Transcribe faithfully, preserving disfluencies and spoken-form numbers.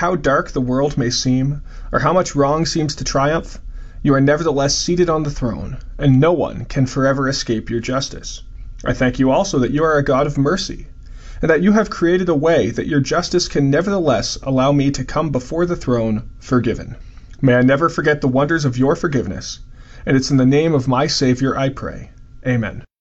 how dark the world may seem, or how much wrong seems to triumph, you are nevertheless seated on the throne, and no one can forever escape your justice. I thank you also that you are a God of mercy, and that you have created a way that your justice can nevertheless allow me to come before the throne forgiven. May I never forget the wonders of your forgiveness, and it's in the name of my Savior I pray. Amen.